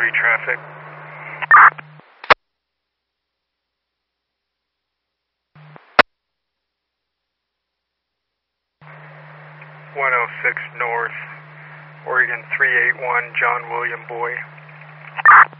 Street traffic. 106 North, Oregon 381, John William Boy.